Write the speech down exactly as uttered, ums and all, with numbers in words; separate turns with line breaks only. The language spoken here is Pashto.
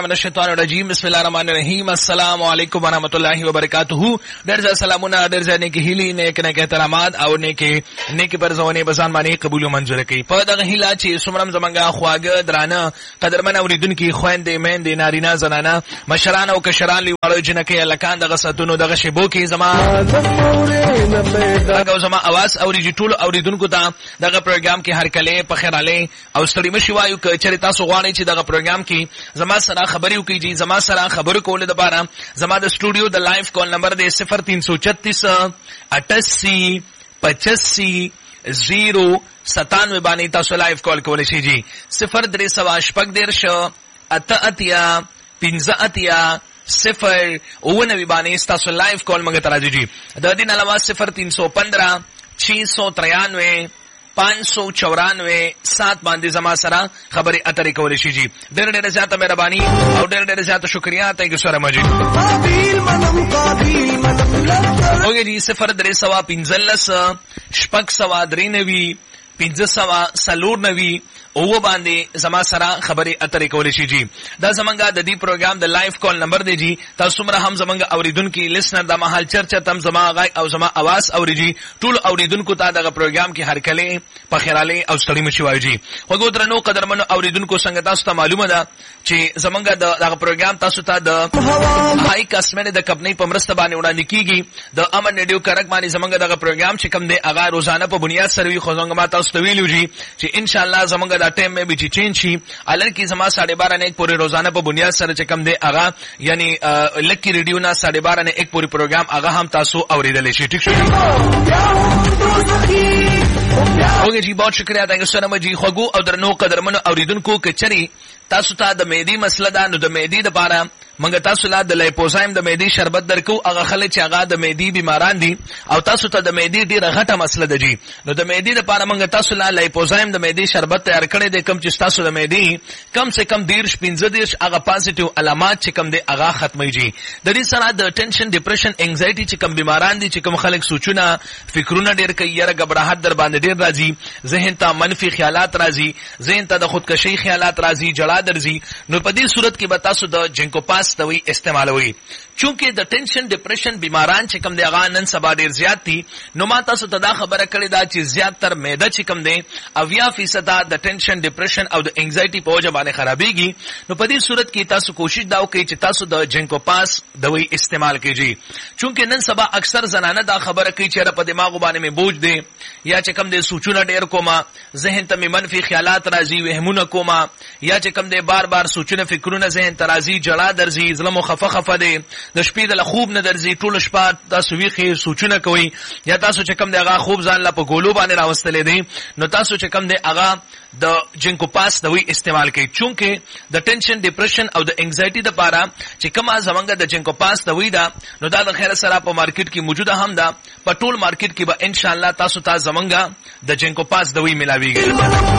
بالله من الشیطان الرجیم بسم الله الرحمن الرحیم السلام علیکم ورحمۃ اللہ وبرکاتہ. ډېر سلامونه, ډېر نیک هیلې, نیک نیک احترامات او نیک نیک پرځونه بزان باندې قبول او منزور کړي. په دغه هیله چې سمرم زمنګا خواږه درانه قدرمن اوریدونکو خويندې مېندې نارینه زنانه مشران او کشران لیواړو جنکه لکان دغه ستونو دغه شیبو کې زما دغه زما आवाज اوري ټول اوریدونکو ته دغه پروګرام کې هر کله په خیراله او ستړي مشي وایو ک چېرې تاسو غواړئ چې دغه پروګرام کې زما سره خبرې وکړئ. زما سره خبرو کول د بارا زما د سټوډیو د لایف کال نمبر دی صفر تین سو چھتیس اٹھاسی پچاسی زیرو ستانوے باندې تاسو لایف کال کولای شئ جی. صفر درې سوا شپږ دیرش اته اتیا پنځه اتیا صفر اووه باندې تاسو لایف کال مونږ ته راځي جی. د دې نه علاوه صفر تین سو پندرہ چھ سو ترانوے پانچ سو چورانوے سات باندې زما سره خبرې اترې کولې شي جی. ډېر ډېر زیاته مهرباني او ډېر ډېر زیاته شکریا ته سره مجید اوګه جی. صفر درې سوا پنځلس شپږ سوا درې نوي پنځه سوا سلور نوي او باندې زما سره خبرې اترې کولې شي جی. دا زمونږه د دې پروګرام د لایف کال نمبر دی جی. تاسو مره هم زمونږه اوریدونکو لسنر د مهال چرچا تم زما غي او زما आवाज اوري جی. ټول اوریدونکو ته دغه پروګرام کې هر کله په خیراله او ستړي مشي وایي جی. وګورئ درنو قدرمنو اوریدونکو څنګه تاسو ته معلومه ده چې زمونږه دغه پروګرام تاسو ته د هاي کسمنه د کمپنۍ په مرسته باندې وړاندې کیږي. د امن ریډیو کرک باندې زمونږه دغه پروګرام چې کوم دی هغه روزانه په بنیاد سره وي. خو څنګه ما تاسو ته ویلو جی چې ان شاء الله زمونږه دا ټیم میں بھی چینج شي. الان کی زما ساڑھے بارہ نے ایک پورے روزانہ په بنیاد سره چې کم دی هغه یعنی لکی ریډیو نه ساڑھے بارہ نے ایک پوری پروګرام هغه هم تاسو اوریدل شي. ٹھیک شو اوګه جی. بہت شکریہ تاسو سره مجي خوګو او درنو قدرمنو اوریدونکو کچري تاسو ته د مېدی مسله ده. نو د مېدی د پاره منګه تاسو لا د لیپوزایم د مېدی شربت درکو. هغه خلک چې هغه د مېدی بیماران دي او تاسو ته د مېدی ډیره غټه مسله ده جی. نو د مېدی د پاره منګه تاسو لا لیپوزایم د مېدی شربت تیار کړی د کم چې تاسو د مېدی کم سے کم دیرش پنځه دیرش هغه پازیټیو علامات چې کم دي هغه ختمي جی. د دې سره د ټینشن ډیپریشن انزایټي چې کم بیماران دي چې کم خلک سوچونه فکرونه ډیر کوي یره غبرهټ در باندې ډیر راځي ذهن ته منفي خیالات راځي ذهن ته د خودکشي خیالات راځي جړه درځي. نو په دې صورت کې به تاسو د جنکو پاس دوی استعمالوي. چونکه د ټینشن ډیپریشن بیماران چې کم دي هغه نن سبا ډیر زیات دي. نو ما تاسو ته دا خبره کړې ده چې زیات تر معده چې کم دي اویا فیصد د ټینشن ډیپریشن او د انزایټي په وجه باندې خرابېږي. نو په دې صورت کې تاسو کوشش دا وکړئ چې تاسو د جنکو پاس دوی استعمال کړئ. چونکه نن سبا اکثر زنانه دا خبره کوي چې په دماغ باندې مې بوج دي یا چې کم دي سوچونه ډیر کوما ذهن ته مې منفي خیالات راځي وهمونه کوما یا چې کم دي بار بار سوچونه فکرونه ذهن ته راځي جړه درځي ظلم خفه خفه دي د شپې د خوب نه درځي ټول شپه تاسو ویخي سوچونه کوي یا تاسو چې کم دي هغه خوب ځان لا په ګولو باندې راوستلې دي. نو تاسو چې کم دي هغه د جنکو پاس دوی استعمال کوي. چونکه د ټینشن ډیپریشن او د انزایټي د پاره چې کومه زمونږه د جنکو پاس دوی دا نو دا د خیر سره په مارکیټ کې موجوده هم ده. په ټول مارکیټ کې به ان شاء الله تاسو ته زمونږه د جنکو پاس دوی ملاويږي.